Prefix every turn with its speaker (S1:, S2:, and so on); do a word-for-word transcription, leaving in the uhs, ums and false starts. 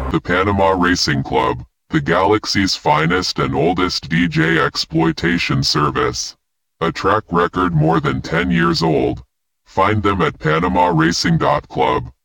S1: The Panama Racing Club, the galaxy's finest and oldest D J exploitation service. A track record more than ten years old. Find them at panama racing dot club.